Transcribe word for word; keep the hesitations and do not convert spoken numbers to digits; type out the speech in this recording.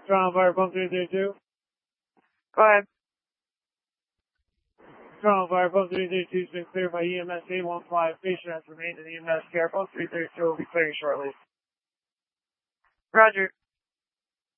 Toronto Fire Pump three three two. Go ahead. Toronto Fire Pump three three two has been cleared by E M S eight one five. Patient has remained in E M S care. Pump three three two will be clearing shortly. Roger.